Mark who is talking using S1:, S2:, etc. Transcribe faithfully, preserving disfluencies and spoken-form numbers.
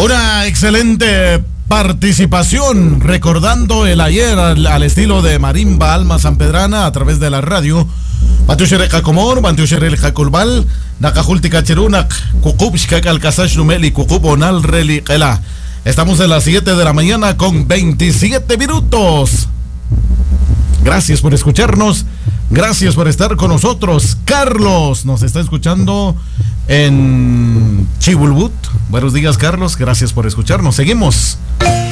S1: Una excelente participación, recordando el ayer al, al estilo de Marimba Alma Sanpedrana a través de la radio. Batiushere Kakomor, Batiushere Kakulbal, Nakahulti Kacherunak, Kukub Shkakal Kasash Numeli, Kukub Onal Reli Kela. Estamos en las siete de la mañana con veintisiete minutos. Gracias por escucharnos, gracias por estar con nosotros. Carlos nos está escuchando en Chibulbut. Buenos días, Carlos, gracias por escucharnos. Seguimos.